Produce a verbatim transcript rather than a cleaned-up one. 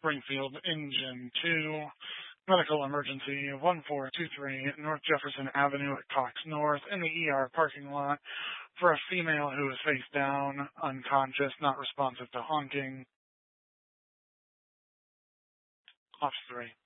Springfield Engine two. Medical emergency one four two three North Jefferson Avenue at Cox North in the E R parking lot for a female who is face down, unconscious, not responsive to honking. Off three.